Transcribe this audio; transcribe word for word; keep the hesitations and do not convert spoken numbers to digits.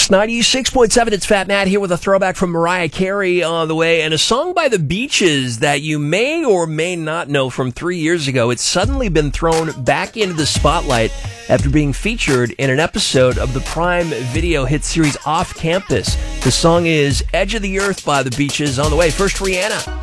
ninety-six point seven, it's Fat Matt here with a throwback from Mariah Carey on the way, and a song by the Beaches that you may or may not know from three years ago. It's suddenly been thrown back into the spotlight after being featured in an episode of the Prime Video hit series Off Campus. The song is Edge of the Earth by the Beaches on the way. First, Rihanna.